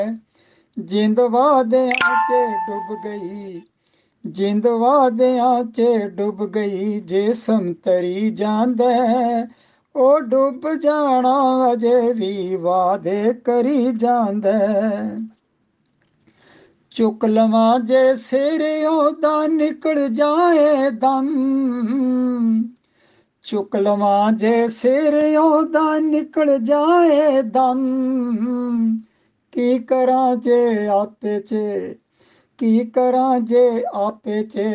ਜਿੰਦ ਵਾਦਿਆਂ 'ਚ ਡੁੱਬ ਗਈ, ਜਿੰਦ ਵਾਦਿਆਂ 'ਚ ਡੁੱਬ ਗਈ, ਜੇ ਸੰਤਰੀ ਜਾਂਦਾ ਉਹ ਡੁੱਬ ਜਾਣਾ ਅਜੇ ਵੀ ਵਾਦੇ ਕਰੀ ਜਾਂਦਾ। ਚੁੱਕ ਲਵਾਂ ਜੇ ਸਿਰਿਓਂ ਦਾ ਨਿਕਲ ਜਾਏ ਦਮ, ਚੁੱਕ ਲਵਾਂ ਜੇ ਸਿਰਿਓਂ ਦਾ ਨਿਕਲ ਜਾਏ ਦਮ, ਕੀ ਕਰਾਂ ਜੇ ਆਪੇ 'ਚ, ਕੀ ਕਰਾਂ ਜੇ ਆਪੇ 'ਚ